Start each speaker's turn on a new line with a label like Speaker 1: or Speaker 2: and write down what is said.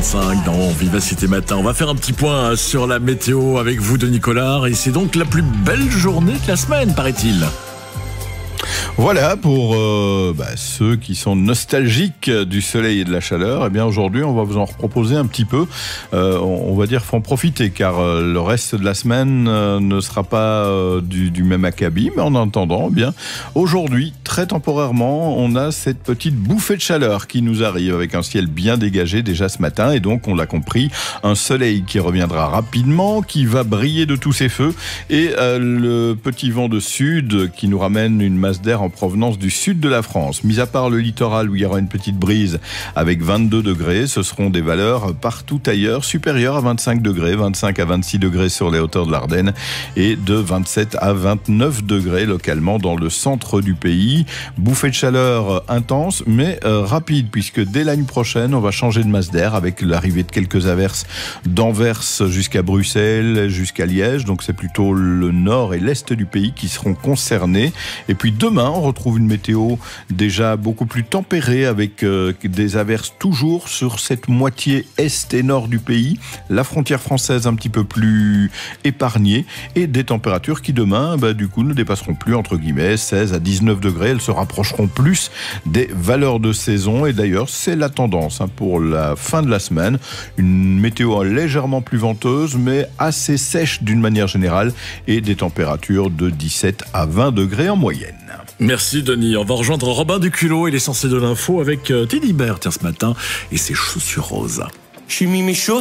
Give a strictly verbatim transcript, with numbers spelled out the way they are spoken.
Speaker 1: trente-cinq dans Vivacité Matin. On va faire un petit point sur la météo avec vous, Denis Collard. Et c'est donc la plus belle journée de la semaine, paraît-il.
Speaker 2: Voilà, pour euh, bah, ceux qui sont nostalgiques du soleil et de la chaleur, eh bien aujourd'hui on va vous en proposer un petit peu. Euh, on, on va dire faut en profiter car euh, le reste de la semaine euh, ne sera pas euh, du, du même acabit. Mais en attendant, eh bien aujourd'hui, très temporairement, on a cette petite bouffée de chaleur qui nous arrive avec un ciel bien dégagé déjà ce matin. Et donc, on l'a compris, un soleil qui reviendra rapidement, qui va briller de tous ses feux. Et euh, le petit vent de sud qui nous ramène une masse d'air en provenance du sud de la France. Mis à part le littoral où il y aura une petite brise avec vingt-deux degrés, ce seront des valeurs partout ailleurs supérieures à vingt-cinq degrés, vingt-cinq à vingt-six degrés sur les hauteurs de l'Ardenne et de vingt-sept à vingt-neuf degrés localement dans le centre du pays. Bouffée de chaleur intense mais euh, rapide puisque dès l'année prochaine on va changer de masse d'air avec l'arrivée de quelques averses d'Anvers jusqu'à Bruxelles, jusqu'à Liège. Donc c'est plutôt le nord et l'est du pays qui seront concernés. Et puis demain on retrouve une météo déjà beaucoup plus tempérée avec euh, des averses toujours sur cette moitié est et nord du pays, la frontière française un petit peu plus épargnée et des températures qui demain bah, du coup ne dépasseront plus entre guillemets seize à dix-neuf degrés. Elles se rapprocheront plus des valeurs de saison et d'ailleurs c'est la tendance hein, pour la fin de la semaine. Une météo légèrement plus venteuse mais assez sèche d'une manière générale et des températures de dix-sept à vingt degrés en moyenne.
Speaker 1: Merci Denis. On va rejoindre Robin Duculot et l'essentiel de l'info avec Teddy Bear, tiens, ce matin, et ses chaussures roses.
Speaker 3: J'ai mis mes chaussures